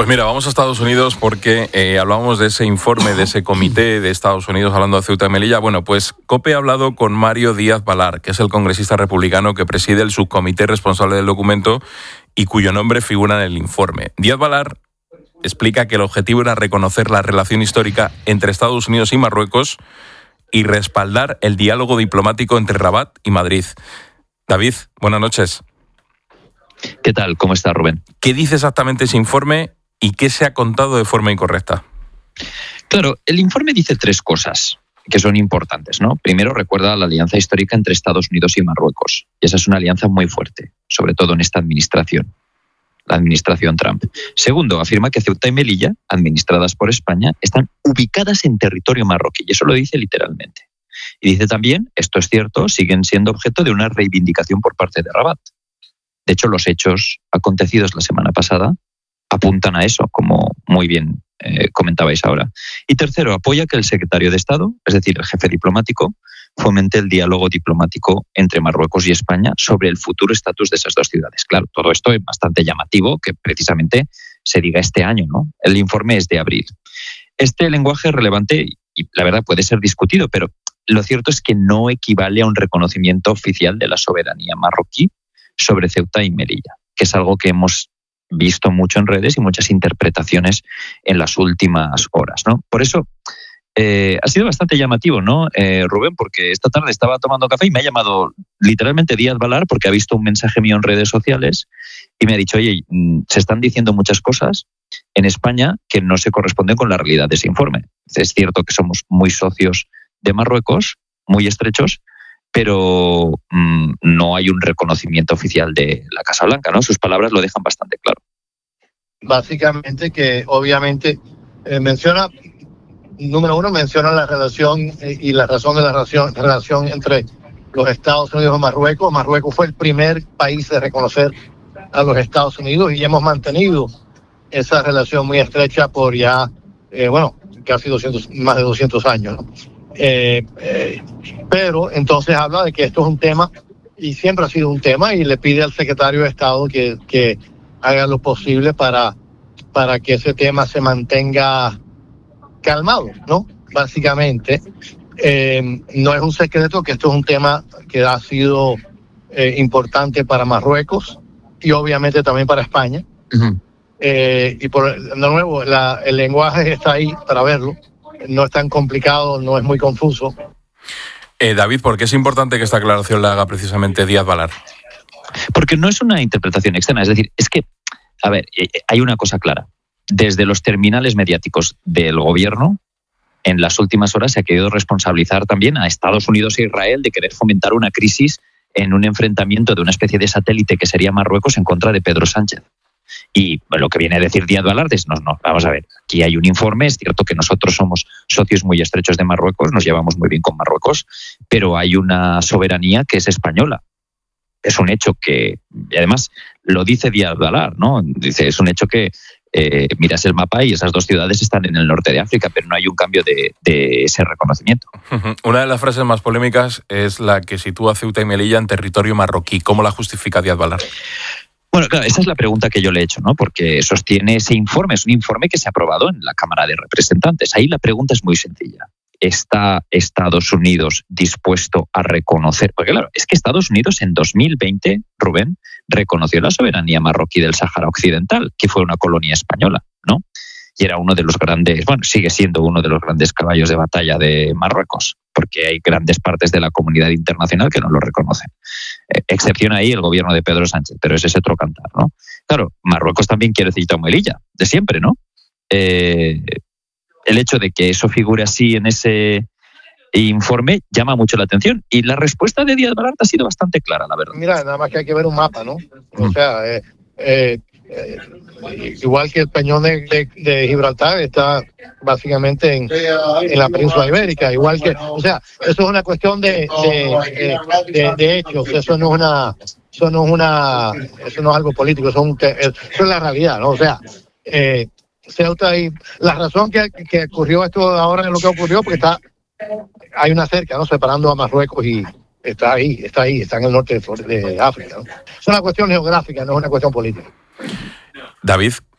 Pues mira, vamos a Estados Unidos porque hablábamos de ese informe, de ese comité de Estados Unidos hablando de Ceuta y Melilla. Bueno, pues COPE ha hablado con Mario Díaz-Balart, que es el congresista republicano que preside el subcomité responsable del documento y cuyo nombre figura en el informe. Díaz-Balart explica que el objetivo era reconocer la relación histórica entre Estados Unidos y Marruecos y respaldar el diálogo diplomático entre Rabat y Madrid. David, buenas noches. ¿Qué tal? ¿Cómo está, Rubén? ¿Qué dice exactamente ese informe y qué se ha contado de forma incorrecta? Claro, el informe dice tres cosas que son importantes, ¿no? Primero, recuerda la alianza histórica entre Estados Unidos y Marruecos. Y esa es una alianza muy fuerte, sobre todo en esta administración, la administración Trump. Segundo, afirma que Ceuta y Melilla, administradas por España, están ubicadas en territorio marroquí. Y eso lo dice literalmente. Y dice también, esto es cierto, siguen siendo objeto de una reivindicación por parte de Rabat. De hecho, los hechos acontecidos la semana pasada apuntan a eso, como muy bien comentabais ahora. Y tercero, apoya que el secretario de Estado, es decir, el jefe diplomático, fomente el diálogo diplomático entre Marruecos y España sobre el futuro estatus de esas dos ciudades. Claro, todo esto es bastante llamativo que precisamente se diga este año, ¿no? El informe es de abril. Este lenguaje es relevante y la verdad puede ser discutido, pero lo cierto es que no equivale a un reconocimiento oficial de la soberanía marroquí sobre Ceuta y Melilla, que es algo que hemos visto mucho en redes y muchas interpretaciones en las últimas horas, ¿no? Por eso ha sido bastante llamativo, ¿no, Rubén? Porque esta tarde estaba tomando café y me ha llamado literalmente Díaz-Balart porque ha visto un mensaje mío en redes sociales y me ha dicho, oye, se están diciendo muchas cosas en España que no se corresponden con la realidad de ese informe. Es cierto que somos muy socios de Marruecos, muy estrechos, pero no hay un reconocimiento oficial de la Casa Blanca, ¿no? Sus palabras lo dejan bastante claro. Básicamente que obviamente menciona, número uno, menciona la relación y la razón de la relación entre los Estados Unidos y Marruecos. Marruecos fue el primer país de reconocer a los Estados Unidos y hemos mantenido esa relación muy estrecha por ya, casi más de 200 años, ¿no? Pero entonces habla de que esto es un tema y siempre ha sido un tema y le pide al secretario de Estado que haga lo posible para que ese tema se mantenga calmado, ¿no? Básicamente, no es un secreto que esto es un tema que ha sido importante para Marruecos y obviamente también para España. Uh-huh. De nuevo, el lenguaje está ahí para verlo. No es tan complicado, no es muy confuso. David, ¿por qué es importante que esta aclaración la haga precisamente Díaz-Balart? Porque no es una interpretación externa, es decir, es que, a ver, hay una cosa clara. Desde los terminales mediáticos del gobierno, en las últimas horas se ha querido responsabilizar también a Estados Unidos e Israel de querer fomentar una crisis en un enfrentamiento de una especie de satélite que sería Marruecos en contra de Pedro Sánchez. Y lo que viene a decir Díaz-Balart es, no, vamos a ver, aquí hay un informe, es cierto que nosotros somos socios muy estrechos de Marruecos, nos llevamos muy bien con Marruecos, pero hay una soberanía que es española. Es un hecho que, y además lo dice Díaz-Balart, ¿no? Dice, es un hecho que miras el mapa y esas dos ciudades están en el norte de África, pero no hay un cambio de ese reconocimiento. Una de las frases más polémicas es la que sitúa Ceuta y Melilla en territorio marroquí. ¿Cómo la justifica Díaz-Balart? Bueno, claro, esa es la pregunta que yo le he hecho, ¿no? Porque sostiene ese informe, es un informe que se ha aprobado en la Cámara de Representantes. Ahí la pregunta es muy sencilla. ¿Está Estados Unidos dispuesto a reconocer? Porque claro, es que Estados Unidos en 2020, Rubén, reconoció la soberanía marroquí del Sáhara Occidental, que fue una colonia española, ¿no? Y era uno de los grandes, sigue siendo uno de los grandes caballos de batalla de Marruecos, porque hay grandes partes de la comunidad internacional que no lo reconocen. Excepción ahí el gobierno de Pedro Sánchez, pero ese es otro cantar, ¿no? Claro, Marruecos también quiere Ceuta y Melilla, de siempre, ¿no? El hecho de que eso figure así en ese informe llama mucho la atención. Y la respuesta de Díaz-Balart ha sido bastante clara, la verdad. Mira, nada más que hay que ver un mapa, ¿no? O sea, igual que el Peñón de Gibraltar está básicamente en la península ibérica, igual que, o sea, eso es una cuestión de hechos, eso no es algo político, eso es la realidad, ¿no? O sea, Ceuta y la razón que ocurrió esto ahora en lo que ocurrió, porque hay una cerca, ¿no? Separando a Marruecos y está en el norte de África, ¿no? Es una cuestión geográfica, no es una cuestión política. David,